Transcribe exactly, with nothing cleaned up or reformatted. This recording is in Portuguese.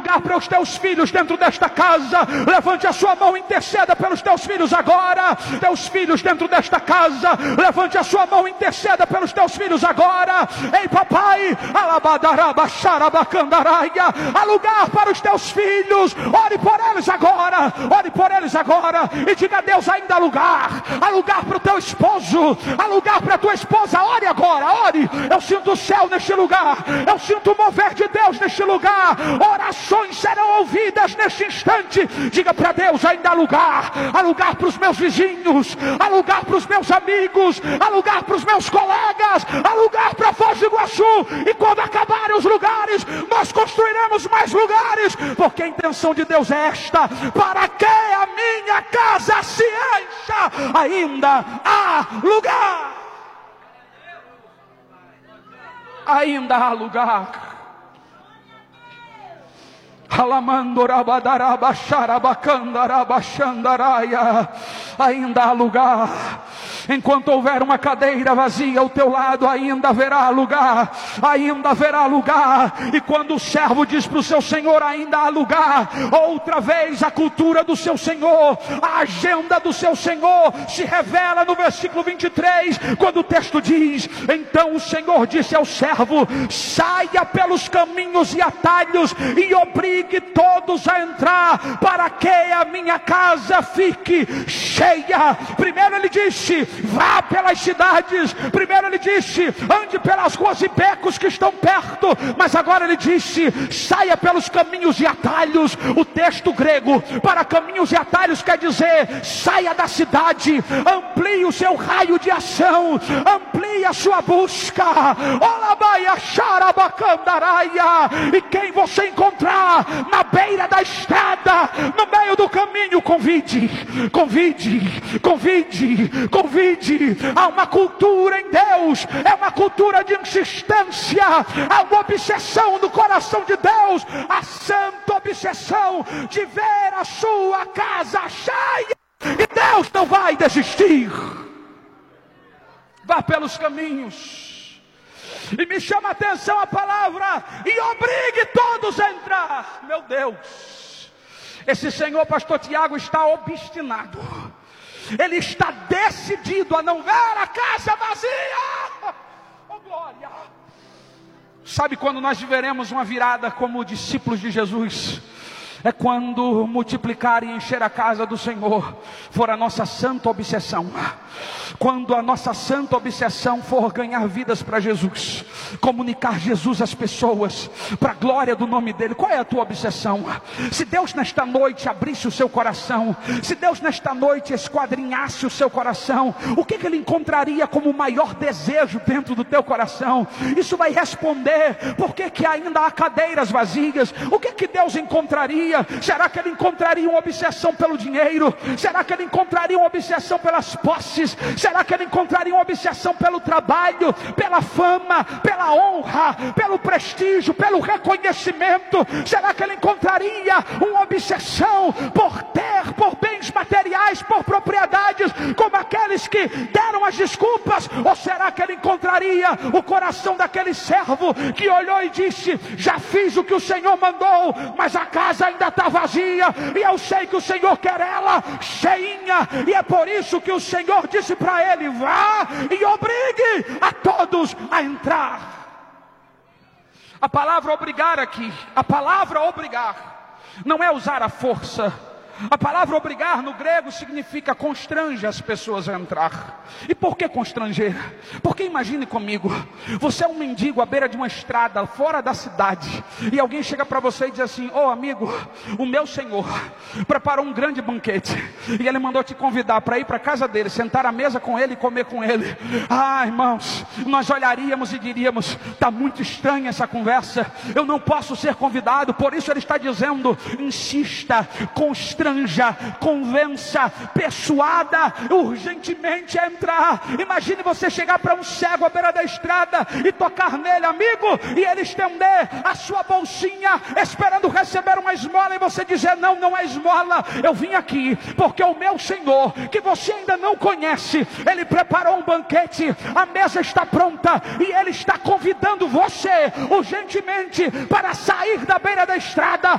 lugar para os teus filhos dentro desta casa. Levante a sua mão e interceda pelos teus filhos agora. Teus filhos dentro desta casa, levante a sua mão e interceda pelos teus filhos agora. Ei papai, há lugar para os teus filhos. Ore por eles agora, ore por eles agora e diga a Deus: ainda há lugar. Há lugar para o teu esposo, há lugar para a tua esposa. Ore agora, ore. Eu sinto o céu neste lugar, eu sinto o mover de Deus neste lugar. Orações serão ouvidas neste instante. Diga para Deus: ainda há lugar. Há lugar para os meus vizinhos, há lugar para os meus amigos, há lugar para os meus colegas, há lugar para Foz do Iguaçu. E quando acabarem os lugares, nós construiremos mais lugares, porque a intenção de Deus é esta: para que a minha casa se encha, ainda há lugar. Ainda há lugar. Ainda há lugar. Enquanto houver uma cadeira vazia ao teu lado, ainda haverá lugar. Ainda haverá lugar. E quando o servo diz para o seu senhor: ainda há lugar, outra vez a cultura do seu senhor, a agenda do seu senhor se revela no versículo vinte e três, quando o texto diz: então o Senhor disse ao servo: saia pelos caminhos e atalhos e obrigue todos a entrar, para que a minha casa fique cheia. Primeiro ele disse: vá pelas cidades. Primeiro ele disse: ande pelas ruas e becos que estão perto. Mas agora ele disse: saia pelos caminhos e atalhos. O texto grego para caminhos e atalhos quer dizer: saia da cidade, amplie o seu raio de ação, amplie a sua busca. E quem você encontrar na beira da estrada, no meio do caminho, convide, convide, convide, convide. Há uma cultura em Deus, é uma cultura de insistência, há uma obsessão no coração de Deus, a santa obsessão de ver a sua casa cheia, e Deus não vai desistir. Vá pelos caminhos, e me chama a atenção a palavra: e obrigue todos a entrar. Meu Deus, esse senhor pastor Tiago está obstinado. Ele está decidido a não ver a casa vazia. Oh glória! Sabe quando nós viveremos uma virada como discípulos de Jesus? É quando multiplicar e encher a casa do Senhor for a nossa santa obsessão. Quando a nossa santa obsessão for ganhar vidas para Jesus, comunicar Jesus às pessoas, para a glória do nome dele. Qual é a tua obsessão? Se Deus nesta noite abrisse o seu coração, se Deus nesta noite esquadrinhasse o seu coração, o que, que ele encontraria como o maior desejo dentro do teu coração? Isso vai responder por que, que ainda há cadeiras vazias. O que, que Deus encontraria? Será que ele encontraria uma obsessão pelo dinheiro? Será que ele encontraria uma obsessão pelas posses? Será que ele encontraria uma obsessão pelo trabalho, pela fama, pela honra, pelo prestígio, pelo reconhecimento? Será que ele encontraria uma obsessão por ter, por bens materiais, por propriedades, como aqueles que deram as desculpas? Ou será que ele encontraria o coração daquele servo que olhou e disse: já fiz o que o Senhor mandou, mas a casa ainda está vazia, e eu sei que o Senhor quer ela cheinha, e é por isso que o Senhor disse para ele: vá e obrigue a todos a entrar. A palavra obrigar aqui, a palavra obrigar, não é usar a força. A palavra obrigar no grego significa constrange as pessoas a entrar. E por que constranger? Porque imagine comigo, você é um mendigo à beira de uma estrada, fora da cidade, e alguém chega para você e diz assim: ô amigo, o meu Senhor preparou um grande banquete, e ele mandou te convidar para ir para a casa dele, sentar à mesa com ele e comer com ele. Ah, irmãos, nós olharíamos e diríamos: está muito estranha essa conversa, eu não posso ser convidado. Por isso ele está dizendo: insista, constranja, convença, persuada urgentemente a entrar. Imagine você chegar para um cego à beira da estrada e tocar nele, amigo, e ele estender a sua bolsinha esperando receber uma esmola, e você dizer: não, não é esmola, eu vim aqui porque o meu Senhor, que você ainda não conhece, ele preparou um banquete, a mesa está pronta, e ele está convidando você urgentemente para sair da beira da estrada